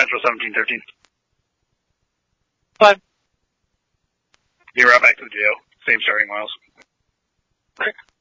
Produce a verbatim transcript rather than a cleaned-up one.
Central seventeen thirteen. Five. You're right back to the jail. Same starting miles. Okay.